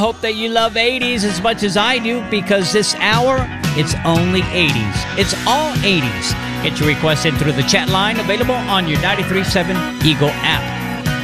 Hope that you love 80s as much as I do, because this hour, it's only 80s. It's all 80s. Get your requests in through the chat line available on your 93.7 Eagle app.